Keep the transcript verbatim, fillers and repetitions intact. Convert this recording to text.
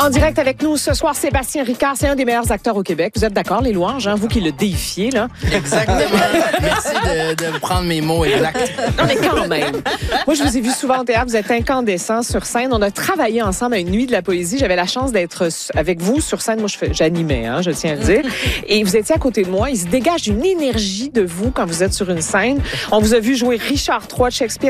En direct avec nous ce soir, Sébastien Ricard, c'est un des meilleurs acteurs au Québec. Vous êtes d'accord, les louanges, hein? Vous qui le déifiez, là? Exactement. Merci de, de prendre mes mots exacts. Non, mais quand même. Moi, je vous ai vu souvent au théâtre. Vous êtes incandescent sur scène. On a travaillé ensemble à une nuit de la poésie. J'avais la chance d'être avec vous sur scène. Moi, je fais, j'animais, hein, je tiens à le dire. Et vous étiez à côté de moi. Il se dégage une énergie de vous quand vous êtes sur une scène. On vous a vu jouer Richard trois de Shakespeare